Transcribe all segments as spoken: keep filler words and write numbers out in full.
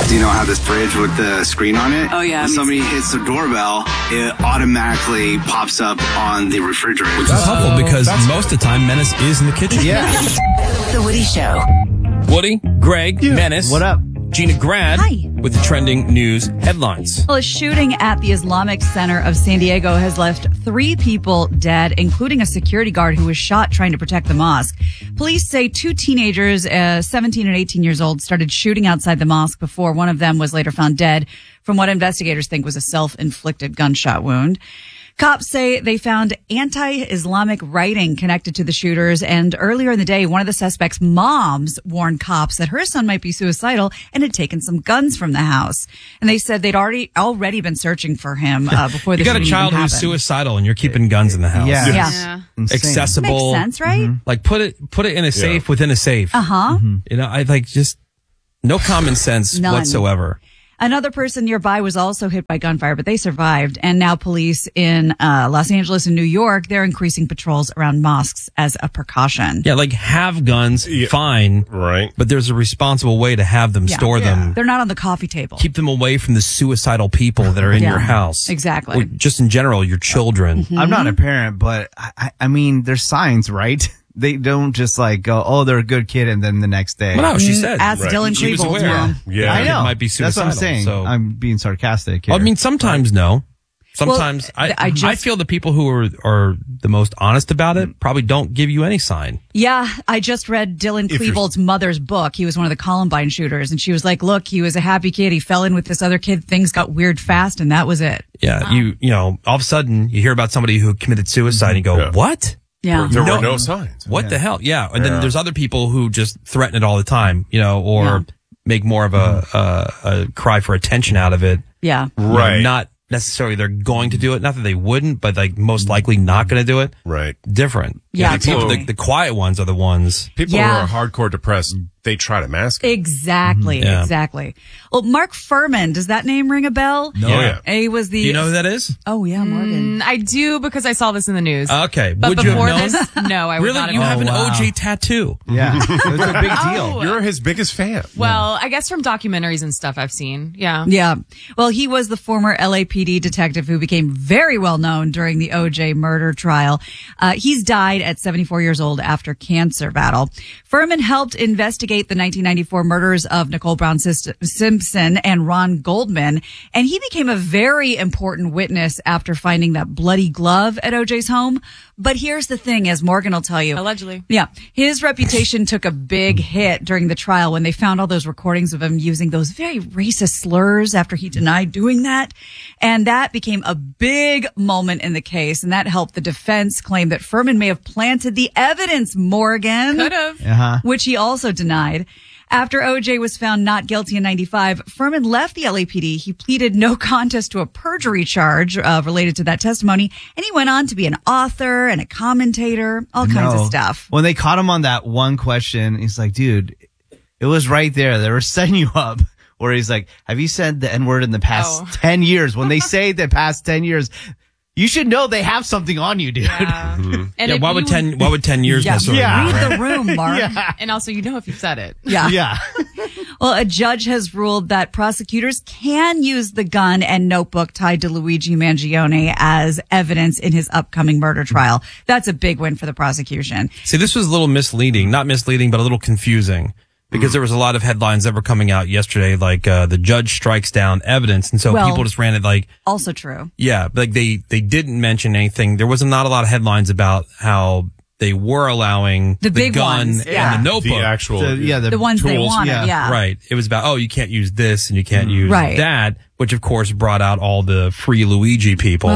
Do you know how this fridge with the screen on it? Oh, yeah. When somebody hits the doorbell, it automatically pops up on the refrigerator. Which is helpful because most of the time, Menace is in the kitchen. Yeah. The Woody Show. Woody, Greg, Yeah. Menace. What up? Gina Grad Hi. with the trending news headlines. Well, a shooting at the Islamic Center of San Diego has left three people dead, including a security guard who was shot trying to protect the mosque. Police say two teenagers, uh, seventeen and eighteen years old, started shooting outside the mosque before one of them was later found dead from what investigators think was a self-inflicted gunshot wound. Cops say they found anti-Islamic writing connected to the shooters, and earlier in the day, one of the suspects' moms warned cops that her son might be suicidal and had taken some guns from the house. And they said they'd already already been searching for him uh, before the You got a shooting child even who's happened. suicidal and you're keeping guns in the house. Yeah. Yeah. Yeah. Insane. Accessible. Makes sense, right? Like put it put it in a safe within a safe. Uh-huh. You know, I like just no common sense None. whatsoever. Another person nearby was also hit by gunfire, but they survived. And now police in uh, Los Angeles and New York, they're increasing patrols around mosques as a precaution. Yeah, like have guns, Yeah. fine. Right. But there's a responsible way to have them, Yeah. store them. They're not on the coffee table. Keep them away from the suicidal people that are in Yeah. your house. Exactly. Or just in general, your children. I'm not a parent, but I, I- I mean, there's signs, right? They don't just like go, oh, they're a good kid, and then the next day. Well, no, she said. Ask Right. Dylan She was Klebold's aware. mom. Yeah. I know. It might be That's what I'm suicidal, saying. so- I'm being sarcastic here. I mean, sometimes no. Sometimes Well, I, I just- I feel the people who are, are the most honest about it probably don't give you any sign. Yeah, I just read Dylan If you're- Klebold's mother's book. He was one of the Columbine shooters, and she was like, look, he was a happy kid. He fell in with this other kid. Things got weird fast, and that was it. Yeah, you you know, all of a sudden you hear about somebody who committed suicide and you go, Yeah. what? Yeah. There No. were no signs. What the hell? Yeah, and Yeah. then there's other people who just threaten it all the time, you know, or Yeah. make more of a, a a cry for attention out of it. Yeah. You know, Right. not necessarily they're going to do it. Not that they wouldn't, but like most likely not going to do it. Right. Different. Yeah, the, people, totally. the, the quiet ones are the ones. People Yeah. who are hardcore depressed, they try to mask it. Exactly. Yeah. Exactly. Well, Mark Furman, does that name ring a bell? No. Oh, yeah. He was the. Do you know who that is? Oh, yeah, Morgan. Mm, I do because I saw this in the news. Okay. But Would you before have known? this, no, I would Really? not You have have. an Oh, wow. O J tattoo. yeah, it was a big deal. Oh. You're his biggest fan. Well, I guess from documentaries and stuff I've seen. Yeah. Yeah. Well, he was the former L A P D detective who became very well known during the O J murder trial. Uh, he's died at seventy-four years old after cancer battle. Furman helped investigate the nineteen ninety-four murders of Nicole Brown Sis- Simpson and Ron Goldman, and he became a very important witness after finding that bloody glove at O J's home. But here's the thing, as Morgan will tell you. Allegedly. Yeah. His reputation took a big hit during the trial when they found all those recordings of him using those very racist slurs after he denied doing that. And that became a big moment in the case. And that helped the defense claim that Furman may have planted the evidence, Morgan. Could have. Uh-huh. Which he also denied. After O J was found not guilty in ninety-five, Furman left the L A P D. He pleaded no contest to a perjury charge uh, related to that testimony, and he went on to be an author and a commentator, all kinds of No. stuff. When they caught him on that one question, he's like, dude, it was right there. They were setting you up. Where he's like, have you said the N word in the past Oh. ten years? When they say the past ten years, you should know they have something on you, dude. Yeah. And Yeah, if why would you- ten? Why would ten years Yeah. necessarily? Yeah. be Read right? the room, Mark. Yeah. And also, you know if you've said it. Yeah. Yeah. Well, a judge has ruled that prosecutors can use the gun and notebook tied to Luigi Mangione as evidence in his upcoming murder trial. That's a big win for the prosecution. See, this was a little misleading. Not misleading, but a little confusing. Because there was a lot of headlines that were coming out yesterday, like uh, the judge strikes down evidence, and so Well- people just ran it like, Also true. yeah, like they they didn't mention anything. There was not a lot of headlines about how they were allowing The big gun ones, yeah. and the notebook. The actual. The- yeah, the, The ones they tools, wanted, yeah. Right. It was about, oh, you can't use this and you can't use Right. that, which of course brought out all the free Luigi people.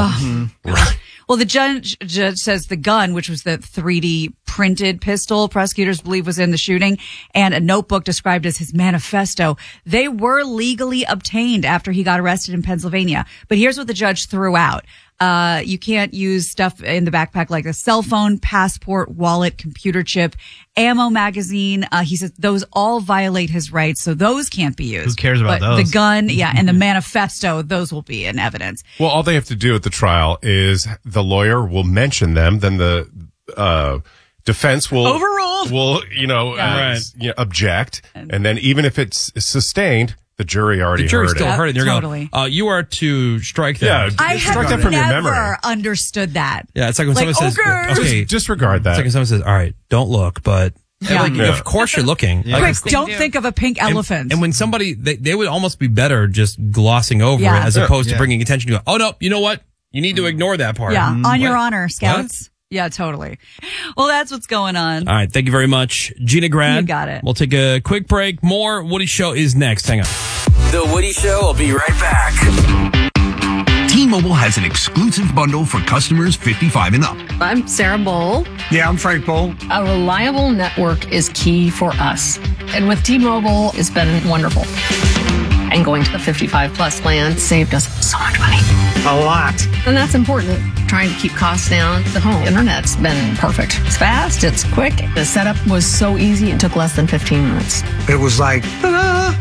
Well, the judge, judge says the gun, which was the three D printed pistol prosecutors believe was in the shooting, and a notebook described as his manifesto, they were legally obtained after he got arrested in Pennsylvania. But here's what the judge threw out. Uh, you can't use stuff in the backpack like a cell phone, passport, wallet, computer chip, ammo magazine. Uh, he says those all violate his rights, so those can't be used. Who cares about but those? The gun, yeah, and the manifesto, those will be in evidence. Well, all they have to do at the trial is the lawyer will mention them, then the uh, defense will Overruled. Will you know, uh, Right. s- you know object, and then even if it's sustained, the jury already The jury heard still it. heard it. And you're Totally. going, uh, you are to strike that. Yeah, I strike have that from your never memory. understood that. Yeah, it's like when Like, someone says, ogres. okay, Just disregard that. it's like when someone says, all right, don't look, but Yeah. like, Yeah. of course you're looking. Like, Quick, of course- don't do. think of a pink and- elephant. And, when somebody, they, they would almost be better just glossing over Yeah. it as Sure. opposed to Yeah. bringing attention to it. Oh, no, you know what? You need to ignore that part. yeah, on your What? honor, scouts. Yeah, totally. Well, that's what's going on. All right, thank you very much, Gina Grad. You got it. We'll take a quick break. More Woody Show is next. Hang on. The Woody Show will be right back. T-Mobile has an exclusive bundle for customers fifty-five and up. I'm Sarah Bowl. Yeah, I'm Frank Bowl. A reliable network is key for us. And with T-Mobile, it's been wonderful. And going to the fifty-five plus plan saved us so much money. A lot. And that's important. Trying to keep costs down. The home internet's been perfect. It's fast, it's quick. The setup was so easy, it took less than fifteen minutes. It was like, ta-da!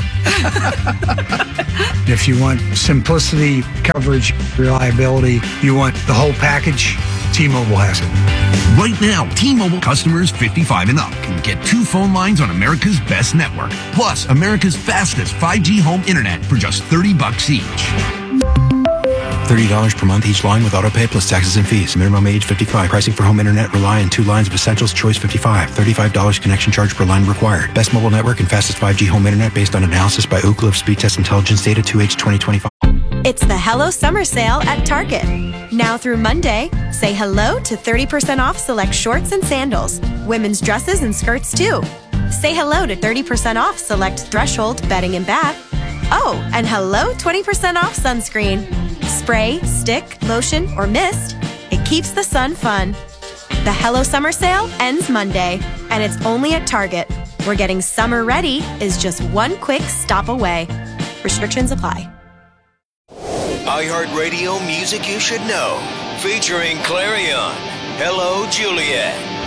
If you want simplicity, coverage, reliability, you want the whole package, T-Mobile has it. Right now, T-Mobile customers fifty-five and up can get two phone lines on America's best network, plus America's fastest five G home internet for just thirty bucks each. thirty dollars per month each line with autopay plus taxes and fees. Minimum age fifty-five. Pricing for home internet rely on two lines of Essentials Choice fifty-five. thirty-five dollars connection charge per line required. Best mobile network and fastest five G home internet based on analysis by Ookla of Speed Test Intelligence data two H twenty twenty-five. It's the Hello Summer Sale at Target. Now through Monday, say hello to thirty percent off select shorts and sandals, women's dresses and skirts too. Say hello to thirty percent off select Threshold bedding and bath. Oh, and hello twenty percent off sunscreen. Spray, stick, lotion, or mist, it keeps the sun fun. The Hello Summer Sale ends Monday, and it's only at Target, where getting summer ready is just one quick stop away. Restrictions apply. iHeartRadio Music You Should Know, featuring Clarion. Hello, Juliet.